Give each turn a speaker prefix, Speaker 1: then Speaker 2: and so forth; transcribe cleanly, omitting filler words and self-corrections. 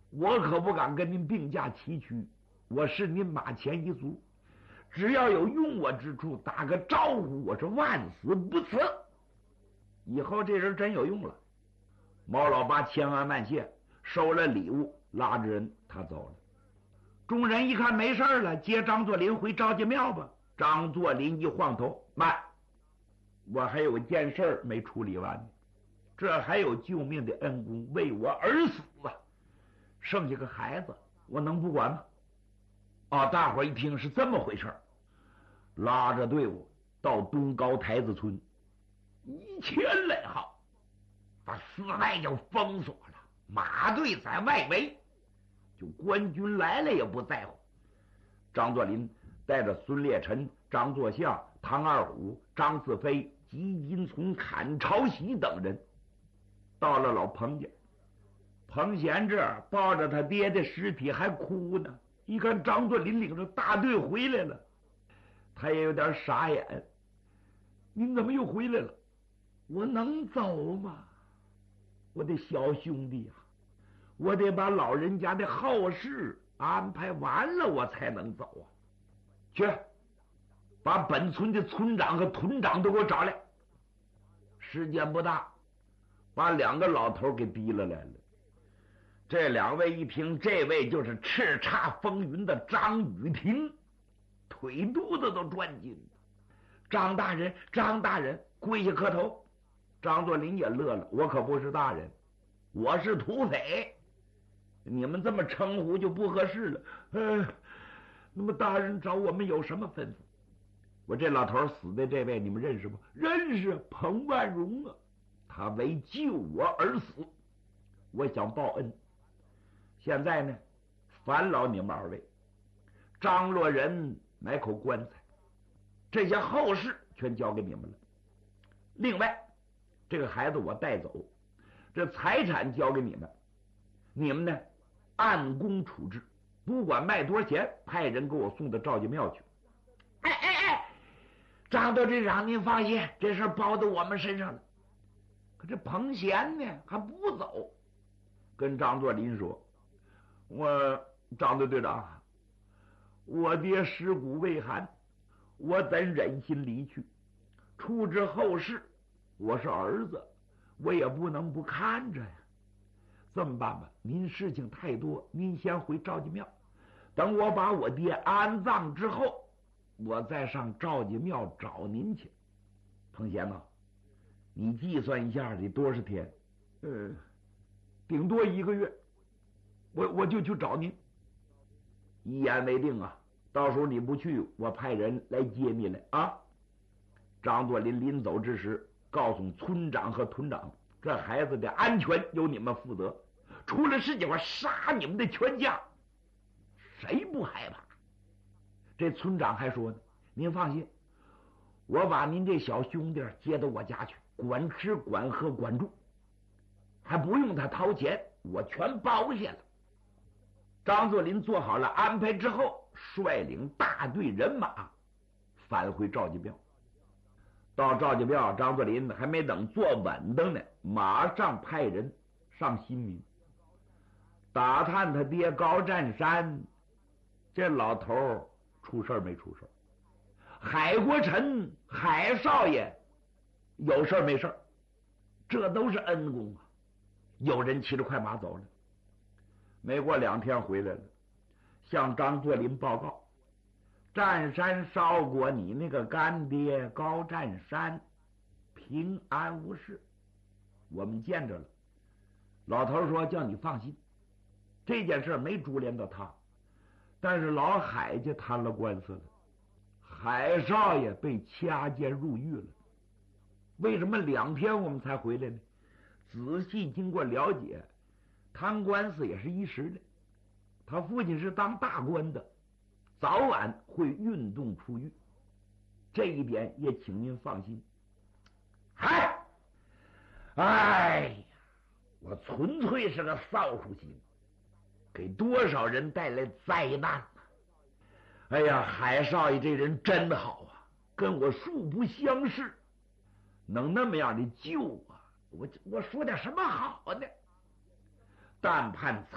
Speaker 1: 我可不敢跟您并驾齐驱，我是您马前一卒，只要有用我之处，打个招呼，我是万死不辞。以后这人真有用了。毛老八千恩万谢，收了礼物，拉着人他走了。众人一看没事了，接张作霖回赵家庙吧。张作霖一晃头，慢，我还有件事没处理完呢，这还有救命的恩公为我而死啊，剩下个孩子我能不管吗？大伙一听是这么回事，拉着队伍到东高台子村，一前来好，把寺外就封锁了，马队在外围，就官军来了也不在乎。张作霖带着孙烈臣、张作相、唐二虎、张四飞、吉金从、砍朝喜等人到了老彭家。彭贤这抱着他爹的尸体还哭呢，一看张作霖领着大队回来了，他也有点傻眼。您怎么又回来了？我能走吗？我的小兄弟啊，我得把老人家的后事安排完了，我才能走啊！去，把本村的村长和屯长都给我找来。时间不大，把两个老头给提了来了。这两位一听，这位就是叱咤风云的张雨婷，腿肚子都转筋了。张大人，张大人，跪下磕头。张作霖也乐了，我可不是大人，我是土匪，你们这么称呼就不合适了。那么大人找我们有什么吩咐？我这老头死的这位你们认识不？认识，彭万荣啊，他为救我而死，我想报恩。现在呢，烦劳你们二位张罗人买口棺材，这些后事全交给你们了。另外这个孩子我带走，这财产交给你们，你们呢按工处置，不管卖多少钱，派人给我送到赵家庙去。张队长长您放心，这事包到我们身上了。可这彭贤呢还不走，跟张作霖说，张队长，我爹尸骨未寒，我怎忍心离去？处置后事，我是儿子，我也不能不看着呀。这么办吧，您事情太多，您先回赵家庙，等我把我爹安葬之后，我再上赵家庙找您去。彭贤呐，你计算一下得多少天？顶多1个月，我就去找您。一言为定啊，到时候你不去，我派人来接你来啊。张作霖临走之时，告诉村长和屯长，这孩子的安全由你们负责，出了事情我杀你们的全家，谁不害怕？这村长还说呢，您放心，我把您这小兄弟接到我家去，管吃管喝管住，还不用他掏钱，我全包下了。张作霖做好了安排之后，率领大队人马返回赵家庙。到赵家庙，张作霖还没等坐稳当呢，马上派人上新民打探他爹高占山这老头出事没出事，海国臣海少爷有事没事，这都是恩公啊。有人骑着快马走了，没过2天回来了，向张作霖报告，占山烧过你那个干爹高占山平安无事，我们见着了。老头说叫你放心，这件事没株连到他，但是老海家摊了官司了，海少爷被掐监入狱了。为什么2天我们才回来呢？仔细经过了解，摊官司也是一时的，他父亲是当大官的，早晚会运动出狱，这一点也请您放心。哎呀，我纯粹是个扫帚星，给多少人带来灾难啊！哎呀，海少爷这人真好啊，跟我素不相识，能那么样的救我，我说点什么好呢？但盼